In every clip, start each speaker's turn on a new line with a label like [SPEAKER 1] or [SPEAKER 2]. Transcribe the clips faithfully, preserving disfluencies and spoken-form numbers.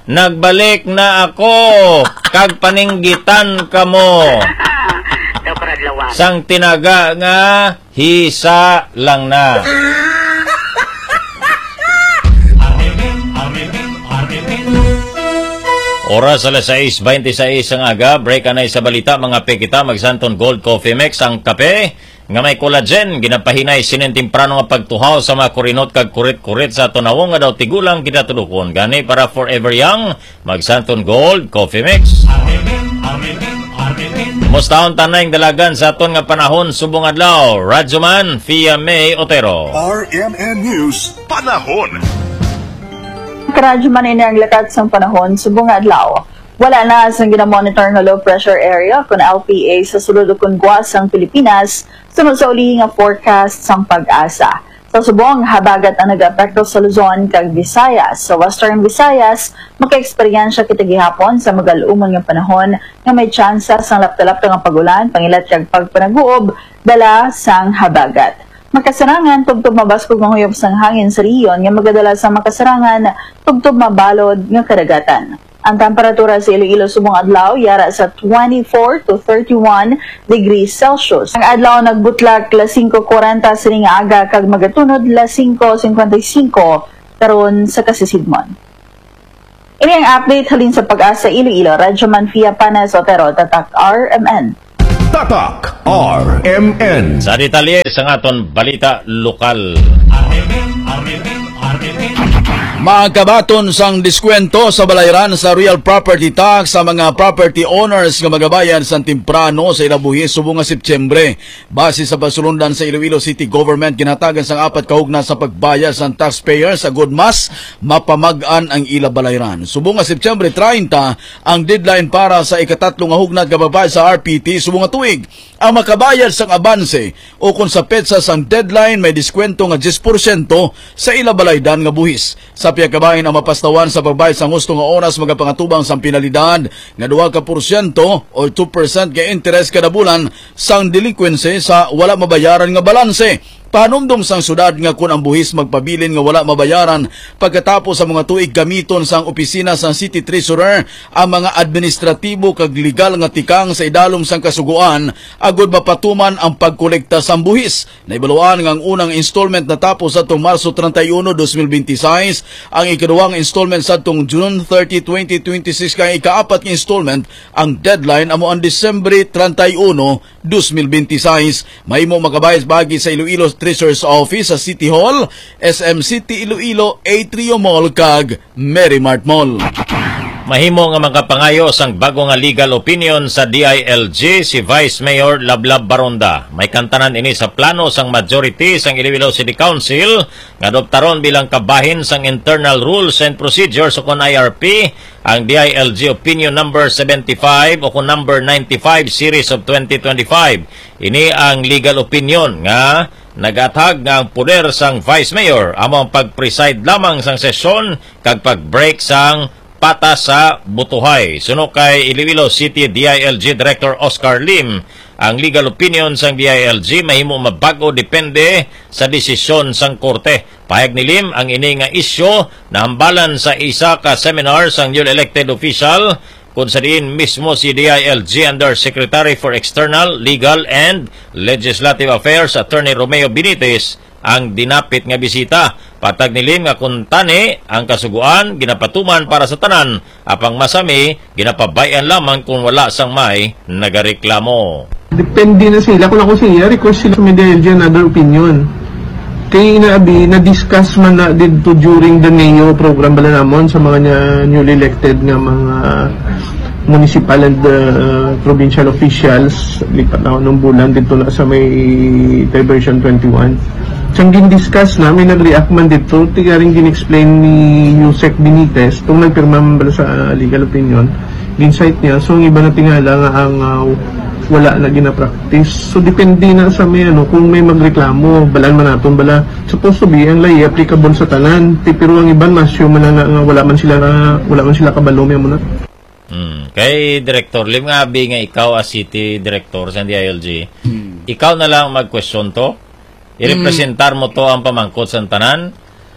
[SPEAKER 1] nagbalik na ako, kag paninggitan kamo. Sang tinaga nga, hisa lang na. Oras alas sais beintisais ang aga, break anay sa balita, mga pekita, magsanton Gold Coffee Mix, ang kape, nga may collagen, ginapahinay sinin temprano nga pagtuhaw sa mga kurinot kag kurit-kurit sa tunawong nga daw tigulang kinatulukon. Gani para forever young, magsanton Gold Coffee Mix. Mustahon tanay dalagan sa aton nga panahon, subong adlaw, Radyoman Fia May Otero.
[SPEAKER 2] R M N News, panahon.
[SPEAKER 3] Karadyo man ini ang lakat sang panahon, subong adlaw. Wala na sang ginamonitor nga low pressure area kun L P A sa sulod kun guwas sang Pilipinas sunod sa uli nga forecast sang pag-asa. Sa subong habagat ang nag-apekto sa Luzon kag Visayas. Sa Western Visayas, maka-eksperyensya kita gihapon sa magal-umon nga panahon nga may tsansa sang lapta-lapta nga pagulan, pangilat kag pagpanaguob dala sang habagat. Makasarangan, tugtog mabaskog ng huyop sang hangin sa riyon nga magadala sa makasarangan, tugtog mabalod nga karagatan. Ang temperatura sa Iloilo subong adlaw yara sa twenty-four to thirty-one degrees Celsius. Ang adlaw nagbutlak las singko kuwarenta sa nga aga kag magatunod las singko singkwenta-singko karon sa Kasisidmon. Ini ang update halin sa pag-asa Iloilo. Radyoman Fia Panes Otero, Tatak R M N.
[SPEAKER 2] Tatak R M N.
[SPEAKER 1] Sa detalye sa aton balita lokal.
[SPEAKER 4] Magkabaton sang diskwento sa balayran sa real property tax sa mga property owners nga magabayan sa temprano sa ilabuhis subong nga Setyembre. Base sa pasulundan sa Iloilo City Government, ginatagan sang apat kahugna sa pagbayad sa taxpayer sa good mas mapamag-an ang ila balayran. Subong nga Setyembre treinta ang deadline para sa ikatatlo nga hugnat nga babayad sa R P T subong nga tuig. Ang makabayad sang abanse o kung sa petsa sang deadline may diskwento nga ten percent sa ila balaydan nga buhis. Sa piyakabahin ang mapastawan sa pagbayad sang husto nga oras magapangatubang sang penalidad nga two ka porsyento o two percent ka interest kada bulan sang delinquency sa wala mabayaran nga balanse. Panumdum sang syudad nga kun ang buhis magpabilin nga wala mabayaran pagkatapos sa mga tuig gamiton sang opisina sang City Treasurer ang mga administratibo kag legal nga tikang sa idalom sang kasuguan agud mapatuman ang pagkolekta sang buhis. Naibaluan nga ang unang installment natapos sa tong Marso thirty-one, twenty twenty-six, ang ikaduhang installment sa tong June thirty, twenty twenty-six kay ikaapat nga installment ang deadline amo ang Disyembre thirty-one, twenty twenty-six. Mahimo makabayad bagi sa Iloilo Treasurer's Office sa City Hall, S M City Iloilo, Atrium Mall kag Merrimart Mall.
[SPEAKER 1] Mahimo nga makapangayo sang bago nga legal opinion sa D I L G si Vice Mayor Lablab Baronda. May kantanan ini sa plano sang majority sang Iloilo City Council nga adoptaron bilang kabahin sang Internal Rules and Procedures o kon I R P ang D I L G Opinion number seventy-five o kon number ninety-five series of twenty twenty-five. Ini ang legal opinion nga nagatag nga ang poder sang Vice Mayor among pag-preside lamang sang sesyon kag pag-break sang pata sa butuhay. Suno kay Iloilo City D I L G Director Oscar Lim, ang legal opinion sang D I L G mahimo mabago depende sa desisyon sang korte. Pahayag ni Lim ang ini nga isyu na hambalan sa isa ka seminar sang newly elected official kung sa diin mismo si D I L G Undersecretary for External, Legal and Legislative Affairs Attorney Romeo Benitez ang dinapit nga bisita. Patag ni Lim nga kung tani ang kasuguan ginapatuman para sa tanan, apang masami ginapabayan lamang kung wala sang may nagareklamo.
[SPEAKER 5] Depende na sila kung ako siya request sila sa D I L G another opinion. Kaya inaabi na-discuss man na dito during the N E O program bala namon sa mga niya newly elected nga mga municipal and uh, provincial officials lipat na ng bulan dito na sa may diversion twenty-one. Siyang gin-discuss na, may nag-react man dito, tigaring gin-explain ni Yusek Benitez, itong nagpirma man sa legal opinion, gin-cite niya, so ang iba na tingala nga ang uh, wala na gina-practice. So depende na sa may ano, kung may magreklamo, balaan man natin, bala, supposed to be, ang lay applicable sa tanan, pero ang iban, masyo man na, nga, wala man sila, wala man sila kabalome mo na.
[SPEAKER 1] Hmm. Kay Director Lim nga, bi nga ikaw as City Director sa D I L G, hmm. ikaw na lang mag-question to? I-representar mo to ang pamangkot sa tanan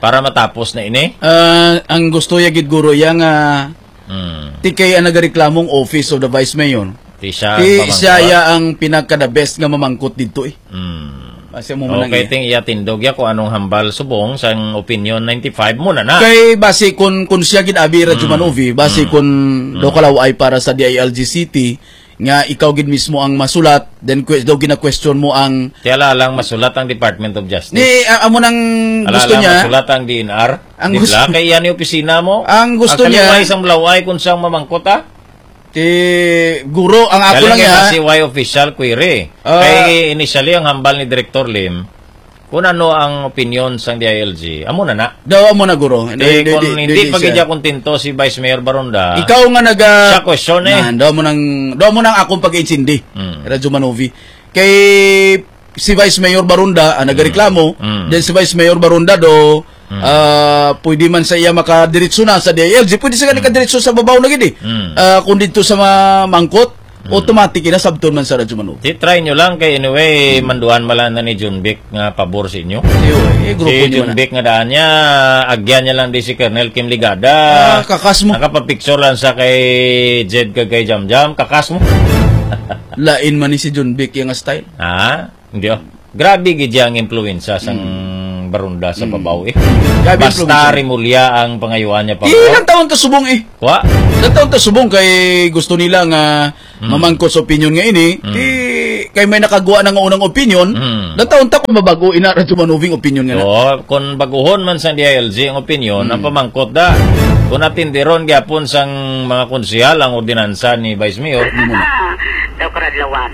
[SPEAKER 1] para matapos na ini.
[SPEAKER 4] Ah, ang gusto ya gid guro yang uh,
[SPEAKER 1] Hmm.
[SPEAKER 4] ti kay ang nagareklamong office of the vice mayor.
[SPEAKER 1] Ti siya
[SPEAKER 4] Ti
[SPEAKER 1] mamangkot.
[SPEAKER 4] siya ya ang pinaka the best nga mamangkot dito eh.
[SPEAKER 1] Hmm.
[SPEAKER 4] Kasi mo man
[SPEAKER 1] Okay,
[SPEAKER 4] lang
[SPEAKER 1] ting iya tindog ya kung anong hambal subong sang opinion ninety-five muna na.
[SPEAKER 4] kay base kun kun siya gid abi Radyo Manovi, base kun do kalaw ay para sa D I L G City nga ikaw gid mismo ang masulat, then que- daw gina-question mo ang
[SPEAKER 1] Tiyala lang masulat ang Department of Justice.
[SPEAKER 4] ni uh, amo nang gusto
[SPEAKER 1] Alala,
[SPEAKER 4] niya.
[SPEAKER 1] masulat ang D N R.
[SPEAKER 4] Ang
[SPEAKER 1] Di
[SPEAKER 4] gusto-
[SPEAKER 1] ba? Kaya yan yung opisina mo.
[SPEAKER 4] Ang gusto
[SPEAKER 1] ang
[SPEAKER 4] niya-
[SPEAKER 1] kaliway isang laway kung siyang mamangkot ha.
[SPEAKER 4] Ti guro ang ako lang
[SPEAKER 1] Kaling
[SPEAKER 4] ya.
[SPEAKER 1] si Y official query.
[SPEAKER 4] Ah.
[SPEAKER 1] Kay initially ang hambal ni Director Lim, kung ano ang opinion sang D I L G, amo na na.
[SPEAKER 4] Daw mo na guro.
[SPEAKER 1] Di, kung hindi pa
[SPEAKER 4] siya.
[SPEAKER 1] gidya kontento si Vice Mayor Baronda,
[SPEAKER 4] Ikaw nga naga
[SPEAKER 1] siya question eh.
[SPEAKER 4] Nah, daw mo nang daw mo nang akong pag-iintindi.
[SPEAKER 1] Mm.
[SPEAKER 4] Radyo Manovi. Kay si Vice Mayor Barunda ang nagareklamo,
[SPEAKER 1] Mm.
[SPEAKER 4] then si Vice Mayor Barunda do ah pwede man sa iya makadiretso na sa D I L G, pwede sa kanila kadiretso sa babaw na gid eh.
[SPEAKER 1] Mm.
[SPEAKER 4] Ah, kung dito sa ma- mangkot, automatic ina sabton man sa Radyo Manovi.
[SPEAKER 1] Di try nyo lang kay anyway manduan malan na ni John Vic nga pabor sa inyo.
[SPEAKER 4] Iyo, eh grupo
[SPEAKER 1] Si
[SPEAKER 4] niyo
[SPEAKER 1] John
[SPEAKER 4] na.
[SPEAKER 1] Vic nga daan niya, agyan niya lang di si Colonel Kim Ligada.
[SPEAKER 4] Ah, kakas mo.
[SPEAKER 1] Nakapapicture lang sa kay Jed kag kay Jam Jam, kakas mo.
[SPEAKER 4] Lain man ni si John Vic yung style.
[SPEAKER 1] Ha? Hindi oh. Grabe gid ang influensya sang Barunda sa babaw eh.
[SPEAKER 4] Grabe
[SPEAKER 1] Basta
[SPEAKER 4] influensya.
[SPEAKER 1] rimulya ang pangayuan niya pa.
[SPEAKER 4] Ilang taon ta subong eh.
[SPEAKER 1] Wa?
[SPEAKER 4] Ilang taon ta subong kay gusto nila nga mamangkot sa opinion nga ini, di kay may nakagawa na nga unang opinion,
[SPEAKER 1] Mm.
[SPEAKER 4] ilang taon ta kung mabago ina Radyo Manoving opinion nga na.
[SPEAKER 1] So, kung baguhon man sa D I L G ang opinion, ang pamangkot da. Kung natindiron gyapon sang mga konsehal ang ordinansa ni Vice Mayor,
[SPEAKER 6] Daw karadlawan.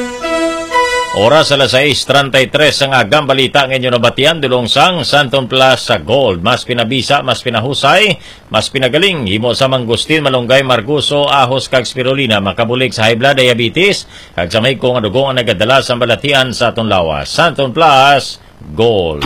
[SPEAKER 1] oras alas sais treinta y tres ang agang balita ng inyo nabatian dulong sang Santon Plaza Gold. Mas pinabisa, mas pinahusay, mas pinagaling. Himo sa Mangustin, Malunggay, Marguso, Ahos, kag Spirulina. Makabulig sa high blood diabetes. Kag sa may kong adugong ang nagadala sa balatian sa aton lawas. Santon Plaza Gold.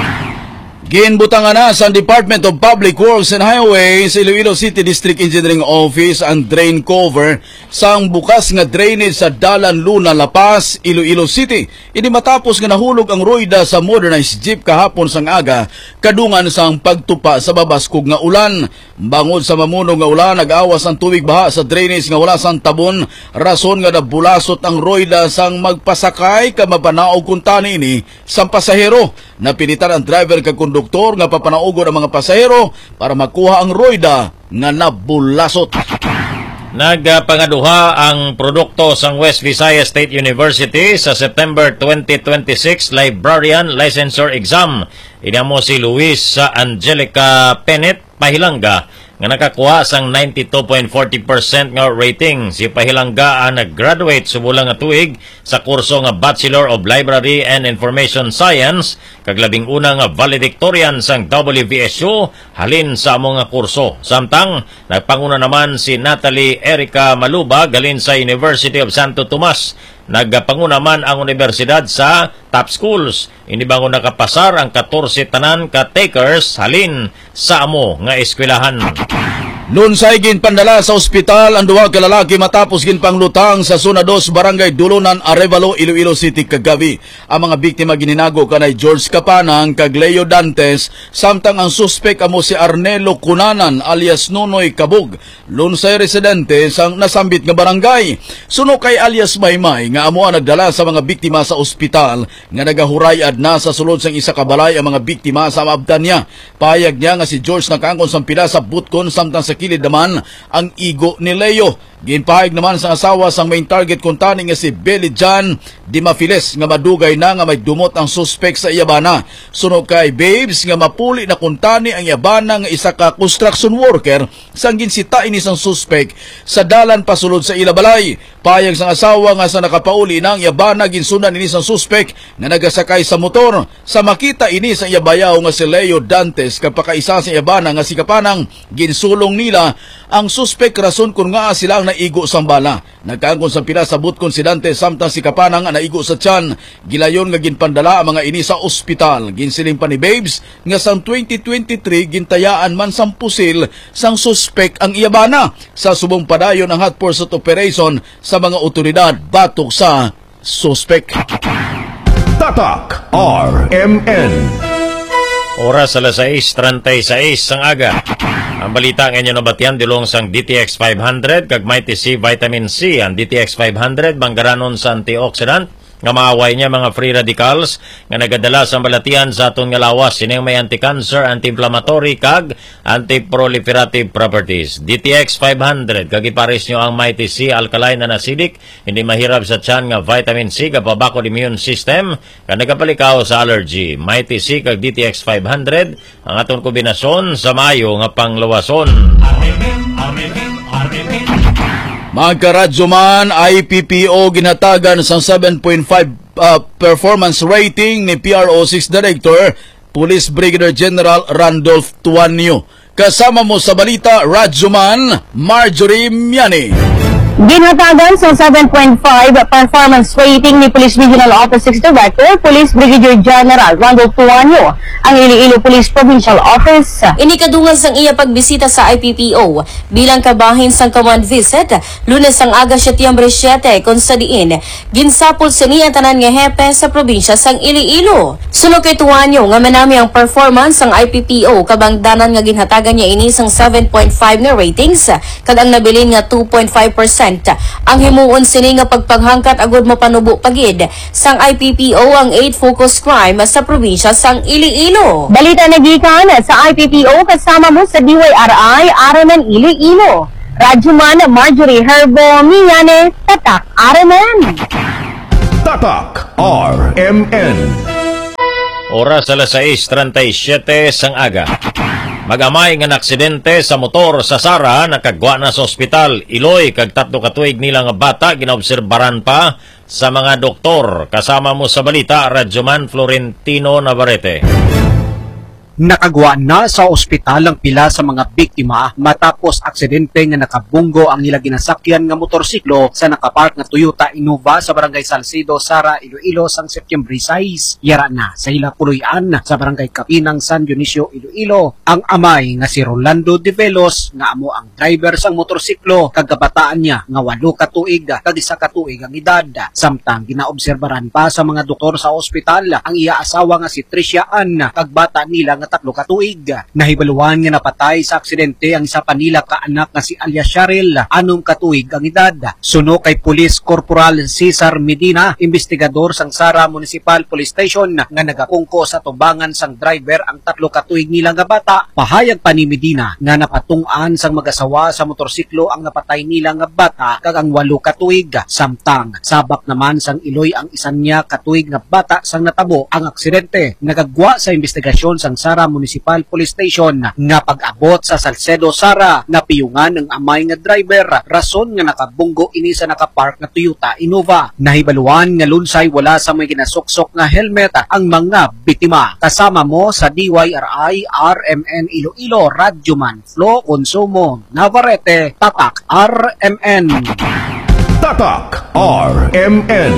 [SPEAKER 4] Ginbutangan na sa Department of Public Works and Highways sa Iloilo City District Engineering Office ang drain cover sang bukas nga drainage sa Dalan Luna, La Paz, Iloilo City. Ini matapos nga nahulog ang roida sa modernized jeep kahapon sang aga kadungan sang pagtupa sa babaskog nga ulan. Bangod sa mamuno nga ulan, nag-awas ang tubig baha sa drainage nga wala sang tabon, rason nga nabulasot ang roida sang magpasakay ka mapanaog kuntani ini sang pasahero. Napilitan ang driver kag konduktor nga papanaugon ang mga pasahero para makuha ang roida nga nabulasot.
[SPEAKER 1] Nagpangaduha ang produkto sang West Visayas State University sa September twenty twenty-six Librarian Licensure Exam. Inamo si Luis Angelica Penet Pahilanga nga nakakuha sang ninety-two point four zero percent nga rating. Si Pahilanga ang nag-graduate subulang nga tuig sa kurso nga Bachelor of Library and Information Science kag labing una nga valedictorian sang W V S U halin sa among nga kurso. Samtang nagpanguna naman si Natalie Erica Maluba galin sa University of Santo Tomas. Nagpanguna man ang universidad sa top schools. Inibangon nakapasar ang fourteen tanan ka takers halin sa amo nga eskwelahan.
[SPEAKER 4] Lunsay ginpandala sa ospital ang duha ka lalaki matapos ginpanglutang sa Zona two Barangay Dulunan, Arevalo, Iloilo City kagabi. Ang mga biktima gininago kanay George Kapanang kag Leo Dantes, samtang ang suspek amo si Arnelo Cunanan alias Nonoy Kabug. Lunsay residente sang nasambit nga barangay. Suno kay alias Maymay nga amo ang nagdala sa mga biktima sa ospital nga nagahurayad na sa sulod sang isa ka balay ang mga biktima sa maabdan niya. Payag niya nga si George nakaangkon sa pila sa butkon samtang sa kilid naman ang igo ni Leo. Ginpahayag naman sa asawa sang main target kuntani nga si Belly John Dimafiles nga madugay na nga may dumot ang suspek sa iyabana. Sunog kay Babes nga mapuli na kuntani ang iyabana nga isa ka construction worker sang ginsita ini sang suspek sa dalan pasulod sa ilabalay. Payag sang asawa nga sa nakapauli na ang iyabana ginsunan ini sang suspek nga nagasakay sa motor. Sa makita ini sa iyabayaw nga si Leo Dantes kapakaisa sa iyabana nga si Kapanang ginsulong nila ang suspek rason kung nga sila ang naigo sang bala. Nagkaangkon sa pila sa butkon si Dante samtang si Kapanang ang naigo sa tiyan. Gilayon nga ginpandala ang mga ini sa ospital. Ginsiling pa ni Babes nga sang twenty twenty-three gintayaan man sang pusil sang suspek ang iyabana. Sa subong padayon ang hot pursuit operation sa mga otoridad batok sa suspek.
[SPEAKER 2] Tatak R M N.
[SPEAKER 1] Oras alas sais treinta y seis sang aga. Ang balita ng inyo nabatian dilong sang D T X five hundred kag Mighty C Vitamin C. Ang D T X five hundred banggaranon sa antioxidant nga maaway niya mga free radicals nga nagadala sa balatian sa aton nga lawas. Sining may anti-cancer, anti-inflammatory kag anti-proliferative properties. D T X five hundred kag ipares nyo ang Mighty C alkaline and acidic, hindi mahirap sa tiyan nga vitamin C kapabako immune system nga nagapalikaw sa allergy. Mighty C kag D T X five hundred ang aton kombinasyon sa mayo nga panglawason.
[SPEAKER 4] Mga karadyo man, I P P O ginatagan sa seven point five uh, performance rating ni P R O six Director, Police Brigadier General Randolph Tuanyo. Kasama mo sa balita, Radyo man, Marjorie Miani.
[SPEAKER 7] Ginatagan sa seven point five performance rating ni Police Regional Office six Director, Police Brigadier General Randolph Tuanyo ang Iloilo Police Provincial Office.
[SPEAKER 8] Inikadungan sang iya pagbisita sa I P P O bilang kabahin sang command visit Lunes ang aga Setyembre siyete kung sa diin ginsapol sa niya tanan nga hepe sa probinsya sang Iloilo. Sunod kay Tuanyo nga manami ang performance sang I P P O kabangdanan nga ginhatagan niya ini sang seven point five nga ratings kag ang nabilin nga two point five percent ang himuon sini nga pagpaghangkat agud mapanubo pagid sang I P P O ang eight focus crime sa probinsya sang Iloilo.
[SPEAKER 7] Balita na gikan sa I P P O kasama mo sa D Y R I Araman Iloilo. Radyoman Marjorie Herbo Miane, Tatak Araman.
[SPEAKER 2] Tatak R M N.
[SPEAKER 1] Oras alas sais treinta y siete sang aga. Magamay nga naksidente sa motor sa Sara nakagwa na sa ospital. Iloy kag tatlo ka tuig nila nga bata ginaobserbaran pa sa mga doktor. Kasama mo sa balita, Radyoman Florentino Navarrete.
[SPEAKER 9] Nakagwa na sa ospital ang pila sa mga biktima matapos aksidente nga nakabunggo ang ila ginasakyan nga motorsiklo sa nakapark nga Toyota Innova sa barangay Salcedo, Sara, Iloilo sang Setyembre sais. Yara na sa ila puluyan sa barangay Kapinang, San Dionisio, Iloilo ang amay nga si Rolando De Velos nga amo ang driver sang motorsiklo kag kabataan niya nga walo ka tuig kag isa ka tuig ang edad. Samtang ginaobserbaran pa sa mga doktor sa ospital ang iya asawa nga si Tricia Ann kag bata nila nga tatlo ka tuig. Nahibaluan nga napatay sa aksidente ang isa pa nila ka anak nga si Alias Sharil, anong ka tuig ang edad. Suno kay Police Corporal Cesar Medina, investigador sang Sara Municipal Police Station nga nagakungko sa tubangan sang driver ang tatlo ka tuig nila nga bata. Pahayag pa ni Medina nga napatungan sang mag-asawa sa motorsiklo ang napatay nila nga bata kag ang walo ka tuig. Samtang sabak naman sang Iloy ang isan niya ka tuig nga bata sang natabo ang aksidente. Nagagwa sa investigasyon sang Sara Municipal Police Station nga pag-abot sa Salcedo, Sara, napiyungan ng amay nga driver rason nga nakabunggo ini sa nakapark nga Toyota Innova. Nahibaluan nga lunsay wala sa may ginasuksok nga helmet ang mga bitima. Kasama mo sa D Y R I R M N Iloilo, Radyoman Flo Consumo Navarrete, Tatak R M N.
[SPEAKER 2] Tatak R M N.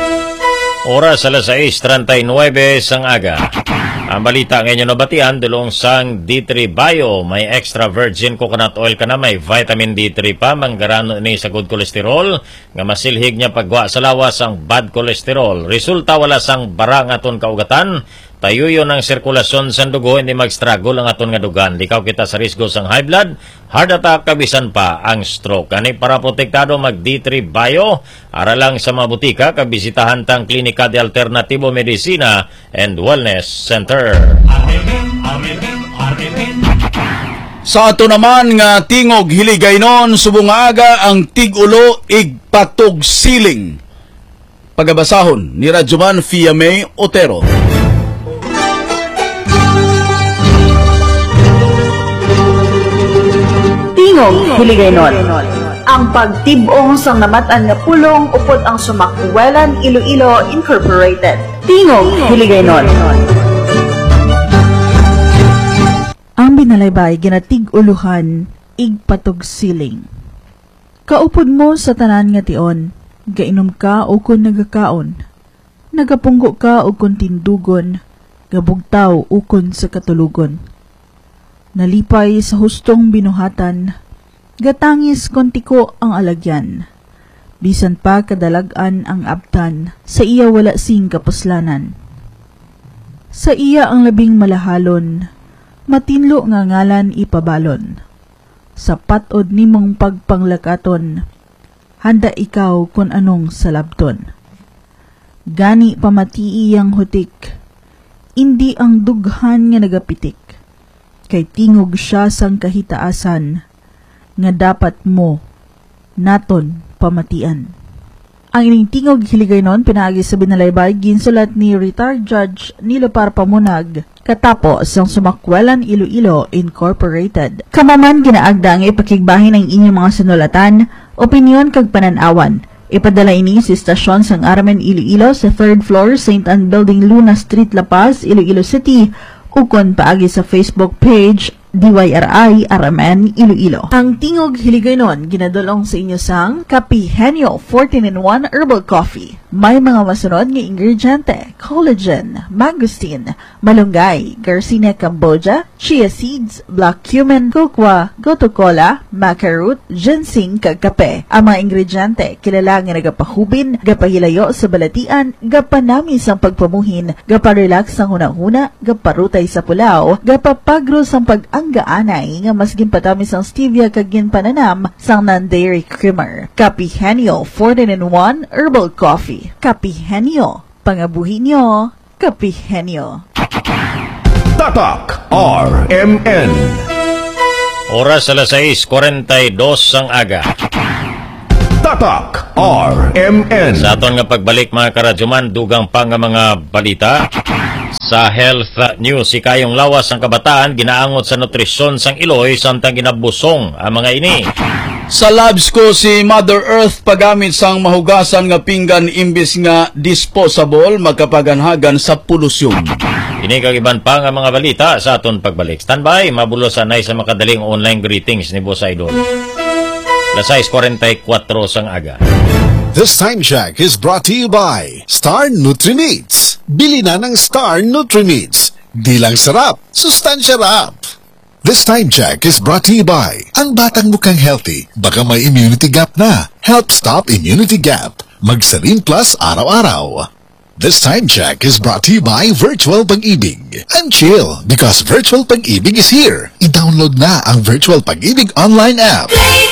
[SPEAKER 1] Oras alas sais treinta y nueve sang aga. Ang balita ngayon nabatian dulong sang D three Bio, may extra virgin coconut oil ka na, may vitamin D three pa, manggarano ni sa good cholesterol, nga masilhig niya pagwa sa lawas ang bad cholesterol. Resulta wala sang barang aton kaugatan, tayuyo ng sirkulasyon sa dugo, hindi mag-struggle ang aton nga dugan. Likaw kita sa risgo sang high blood, heart attack, kabisan pa ang stroke. Kani para protektado mag D three Bio, aralang sa mga butika, kabisitahan tang Klinika de Alternativo Medicina and Wellness Center.
[SPEAKER 4] Sa ato naman nga tingog hiligaynon subong aga ang tigulo igpatog siling. Pagabasahon ni Radyoman Fiamay Otero.
[SPEAKER 3] Tingog hiligaynon. Ang pagtibong sang namatan nga pulong upod ang Sumakwelan Iloilo Incorporated. Tingog hiligaynon.
[SPEAKER 10] Ang binalaybay ginatig-uluhan, igpatog siling. Kaupod mo sa tanan nga tion, gainom ka o kun nagakaon, nagapunggo ka o kun tindugon, gabugtaw o kun sa katulugon. Nalipay sa hustong binuhatan, gatangis kontiko ang alagyan, bisan pa kadalagan ang abtan, sa iya wala sing kapuslanan. Sa iya ang labing malahalon, matinlo nga ngalan ipabalon. Sa patod nimong pagpanglakaton, handa ikaw kung anong salabton. Gani pamatii ang hutik, indi ang dughan nga nagapitik. Kay tingog siya sang kahitaasan, nga dapat mo, naton pamatian. Ang ining tingog hiligaynon pinaagi sa binalaybay ginsulat ni retired Judge Nilo Parpamunag katapos ang Sumakwelan Iloilo Incorporated. Kamaman ginaagda nga ipakigbahin ang inyong mga sinulatan, opinyon kag pananawan. Ipadala ini sa istasyon sang Aramen Iloilo sa third floor Saint Anne Building, Luna Street, La Paz, Iloilo City, ukon paagi sa Facebook page D Y R I Aramen Iloilo. Ang tingog hiligaynon ginadulong sa inyo sang Capihenio fourteen in one Herbal Coffee. May mga masunod nga ingrediente: collagen, mangosteen, malunggay, garcinia cambogia, chia seeds, black cumin, kokwa, goto cola, maca root, ginseng kag kape. Ang mga ingrediente kilala nga nagapahubin, gapahilayo sa balatian, gapanami sang pagpamuhin, gaparelax sang hunahuna, gaparutay sa pulaw, gapapagro sang pag-anggaanay nga mas ginpatamis ang stevia kag ginpananam sang non-dairy creamer. Capihenio fourteen in one Herbal Coffee. Capihenio, pangabuhi nyo, Capihenio.
[SPEAKER 2] Tatak R M N.
[SPEAKER 1] Oras alas sais forty-two ang aga.
[SPEAKER 2] Tatak R M N.
[SPEAKER 1] Sa aton nga pagbalik mga karadyoman, dugang pa nga mga balita. Sa health news, ikayong lawas ang kabataan, ginaangot sa nutrisyon sang Iloy, samtang ginabusong ang mga ini.
[SPEAKER 4] Sa labs ko si Mother Earth pagamit sang mahugasan nga pinggan imbis nga disposable magkapaganhagan sa polusyon.
[SPEAKER 1] Ini kagiban pa nga mga balita sa aton pagbalik. Standby, mabulo sanay sa makadaling online greetings ni Boss Idol. Lasais forty-four sang aga.
[SPEAKER 11] This time check is brought to you by Star Nutri-Meats. Bili na ng Star Nutri-Meats. Di lang sarap, sustansya rap. This time check is brought to you by ang batang mukhang healthy, baka may immunity gap na. Help stop immunity gap. Magsarin Plus araw-araw. This time check is brought to you by Virtual Pag-ibig. And chill, because Virtual Pag-ibig is here. I-download na ang Virtual Pag-ibig online app.